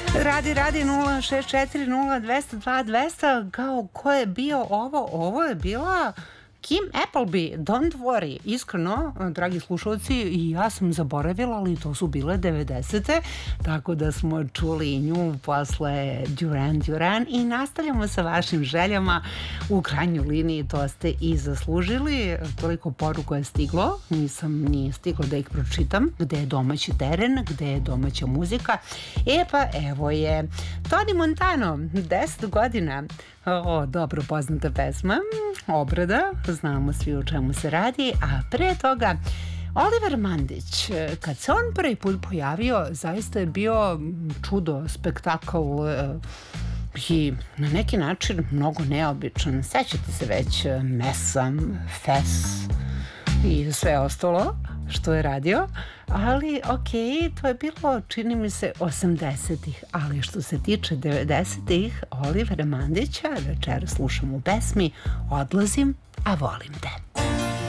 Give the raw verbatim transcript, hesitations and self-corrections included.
Radi, radi, nula šest četiri nula dvesta dva dvesta, kao ko je bio ovo? Ovo je bila Kim Appleby, Don't Worry. Iskreno, dragi slušalci, i ja sam zaboravila, ali to su bile devedesete, tako da smo čuli nju posle Duran Duran i nastavljamo sa vašim željama. U krajnjoj liniji to ste i zaslužili. Toliko poruka je stiglo, nisam ni stigla da ih pročitam. Gde je domaći teren, gde je domaća muzika. E pa evo je Tony Montano, deset godina. O, dobro poznata pesma, obrada, znamo svi o čemu se radi, a pre toga Oliver Mandić, kad se on prvi put pojavio, zaista je bio čudo, spektakl i na neki način mnogo neobičan. Sećate se već Mesam, Fes i sve ostalo što je radio, ali ok, to je bilo, čini mi se, osamdesetih, ali što se tiče devedesetih, Olivera Mandića večera slušam u pesmi Odlazim, a volim te.